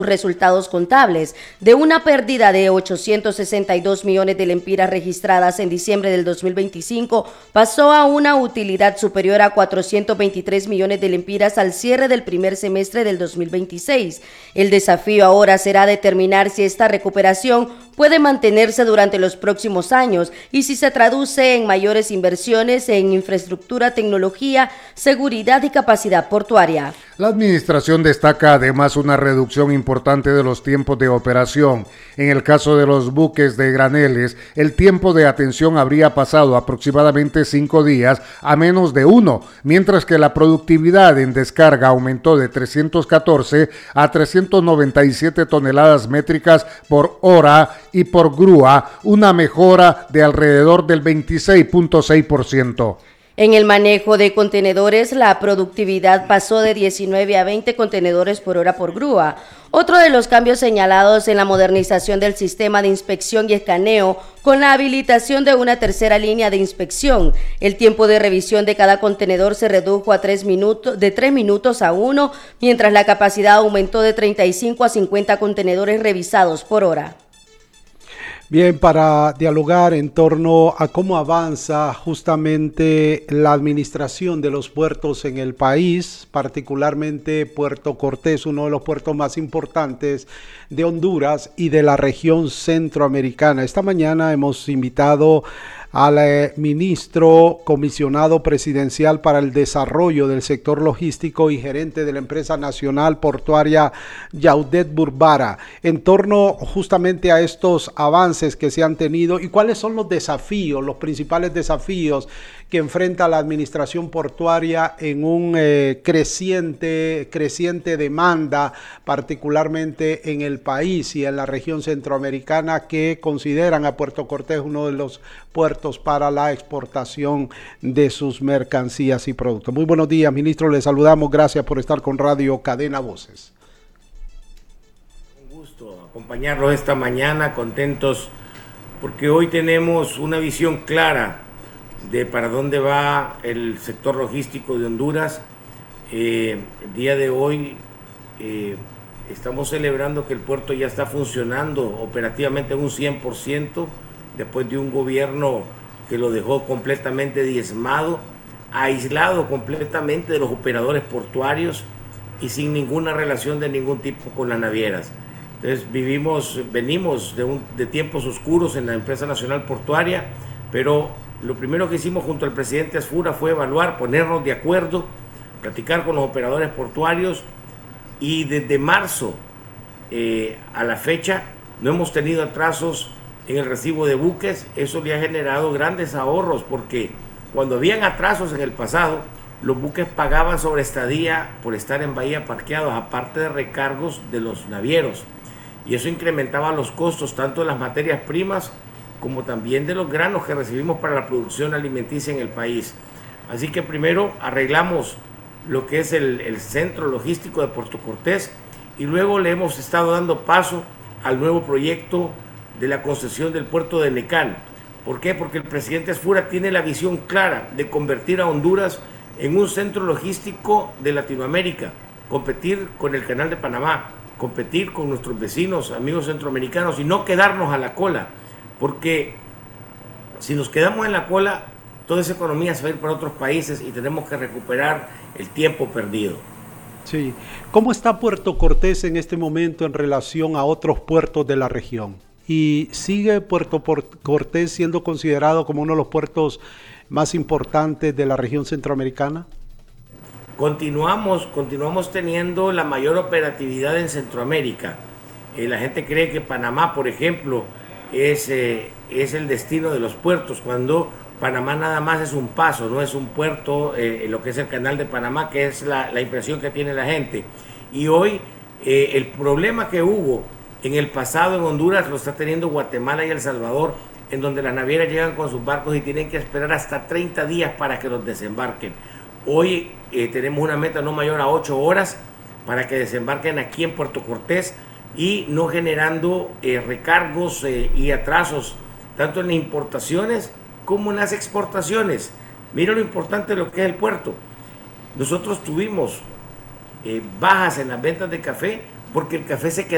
resultados contables. De una pérdida de 862 millones de lempiras registradas en diciembre del 2025, pasó a una utilidad superior a 423 millones de lempiras al cierre del primer semestre del 2026. El desafío ahora será determinar si esta recuperación puede mantenerse durante los próximos años y si se traduce en mayores inversiones en infraestructura, tecnología, seguridad y capacidad portuaria. La administración destaca además una reducción importante de los tiempos de operación. En el caso de los buques de graneles, el tiempo de atención habría pasado aproximadamente 5 días a menos de 1, mientras que la productividad en descarga aumentó de 314 a 397 toneladas métricas por hora y por grúa, una mejora de alrededor del 26.6%. En el manejo de contenedores, la productividad pasó de 19 a 20 contenedores por hora por grúa. Otro de los cambios señalados en la modernización del sistema de inspección y escaneo con la habilitación de una tercera línea de inspección. El tiempo de revisión de cada contenedor se redujo a 3 minutos a 1, mientras la capacidad aumentó de 35 a 50 contenedores revisados por hora. Bien, para dialogar en torno a cómo avanza justamente la administración de los puertos en el país, particularmente Puerto Cortés, uno de los puertos más importantes de Honduras y de la región centroamericana. Esta mañana hemos invitado al ministro comisionado presidencial para el desarrollo del sector logístico y gerente de la empresa nacional portuaria Yaudet Burbara, en torno justamente a estos avances que se han tenido y cuáles son los desafíos, los principales desafíos que enfrenta la administración portuaria en un creciente demanda, particularmente en el país y en la región centroamericana, que consideran a Puerto Cortés uno de los puertos para la exportación de sus mercancías y productos. Muy buenos días, ministro, le saludamos, gracias por estar con Radio Cadena Voces. Un gusto acompañarlos esta mañana, contentos porque hoy tenemos una visión clara de para dónde va el sector logístico de Honduras. El día de hoy estamos celebrando que el puerto ya está funcionando operativamente en un 100%, después de un gobierno que lo dejó completamente diezmado, aislado completamente de los operadores portuarios y sin ninguna relación de ningún tipo con las navieras. Entonces venimos de tiempos oscuros en la empresa nacional portuaria, pero lo primero que hicimos junto al presidente Asfura fue evaluar, ponernos de acuerdo, platicar con los operadores portuarios y desde marzo a la fecha no hemos tenido atrasos en el recibo de buques. Eso le ha generado grandes ahorros porque cuando habían atrasos en el pasado, los buques pagaban sobre estadía por estar en bahía parqueados, aparte de recargos de los navieros. Y eso incrementaba los costos tanto de las materias primas como también de los granos que recibimos para la producción alimenticia en el país. Así que primero arreglamos lo que es el centro logístico de Puerto Cortés y luego le hemos estado dando paso al nuevo proyecto de la concesión del puerto de Necán. ¿Por qué? Porque el presidente Asfura tiene la visión clara de convertir a Honduras en un centro logístico de Latinoamérica, competir con el Canal de Panamá, competir con nuestros vecinos, amigos centroamericanos y no quedarnos a la cola, porque si nos quedamos en la cola, toda esa economía se va a ir para otros países y tenemos que recuperar el tiempo perdido. Sí. ¿Cómo está Puerto Cortés en este momento en relación a otros puertos de la región? ¿Y sigue Puerto Cortés siendo considerado como uno de los puertos más importantes de la región centroamericana? Continuamos teniendo la mayor operatividad en Centroamérica. La gente cree que Panamá, por ejemplo, es el destino de los puertos, cuando Panamá nada más es un paso, no es un puerto, lo que es el Canal de Panamá, que es la impresión que tiene la gente. Y hoy el problema que hubo en el pasado en Honduras lo está teniendo Guatemala y El Salvador, en donde las navieras llegan con sus barcos y tienen que esperar hasta 30 días para que los desembarquen. Hoy tenemos una meta no mayor a 8 horas para que desembarquen aquí en Puerto Cortés y no generando recargos y atrasos tanto en las importaciones como en las exportaciones. Mira lo importante de lo que es el puerto. Nosotros tuvimos bajas en las ventas de café porque el café se queda